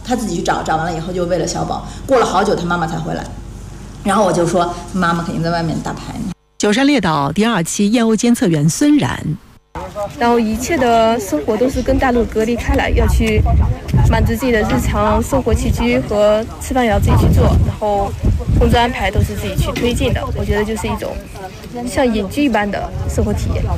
他自己去找完了以后就喂了小宝，过了好久他妈妈才回来，然后我就说妈妈肯定在外面打牌呢。 九山列岛第2期燕鸥监测员孙然。 然后一切的生活都是跟大陆隔离开来，要去满足自己的日常生活起居和吃饭也要自己去做，然后工作安排都是自己去推进的。我觉得就是一种像隐居一般的生活体验。